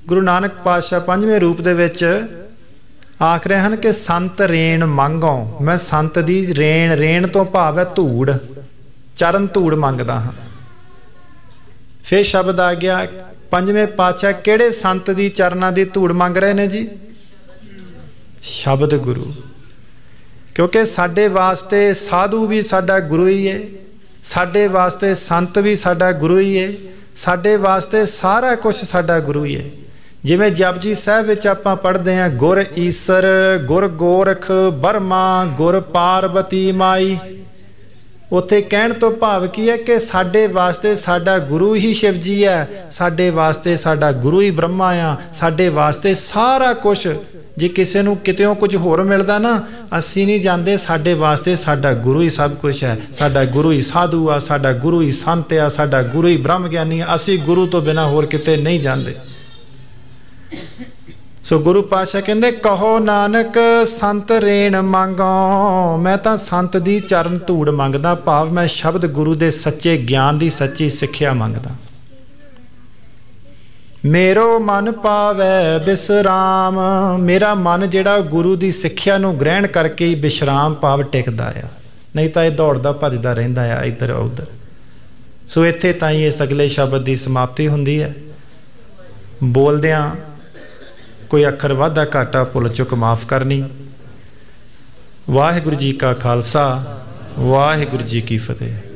गुरु नानक पातशाह पंजवें रूप दे विच आख रहे हैं कि संत रेण मंगो, मैं संत दी रेण, रेण तो भाव है धूड़, चरण धूड़ मंगदा हाँ। फिर शब्द आ गया पंजवें पातशाह किहड़े संत दी चरनां दी धूड़ मंग रहे ने जी? शब्द गुरु। क्योंकि साडे वास्ते साधु भी साडा गुरु ही है, साडे वास्ते संत भी साडा गुरु ही है, साडे वास्ते सारा कुछ साडा गुरु ही है। जिवें जपजी साहिब विच आपां पढ़दे हैं गुर ईसर, गुर गोरख बर्मा, गुर पार्वती माई, उत्थे कहण तो भाव की है कि साडे वास्ते साडा गुरु ही शिव जी है, साडे वास्ते साडा गुरु ही ब्रह्मा आ, साडे वास्ते सारा कुछ। जे किसी नूं कितेों कुछ होर मिलदा ना, असीं नहीं जांदे, साडे वास्ते साडा गुरु ही सब कुछ है, साडा गुरु ही साधु आ, साडा गुरु ही संत आ, साडा गुरु ही ब्रह्म ज्ञानी आ, असीं गुरु तो बिना होर किते नहीं जांदे। सो गुरु पातशाह कहंदे कहो नानक संत रेण मंगो, मैं तां संत दी चरण धूड़ मंगदा, भाव मैं शब्द गुरु दे सच्चे ज्ञान दी सच्ची सिक्ख्या मंगदा। मेरो मन पावै विश्राम, मेरा मन जिहड़ा गुरु दी सिक्ख्या नूं ग्रहण करके ही विश्राम भाव टिकदा आ, नहीं तां इह दौड़दा भजदा रहिंदा आ इधर उधर। सो इत्थे ताईं इस अगले शब्द दी समाप्ति हुंदी है। बोलदिआं कोई अखर वाधा घाटा भुल चुक माफ़ करनी। वाहिगुरू जी का खालसा, वाहिगुरू जी की फतेह।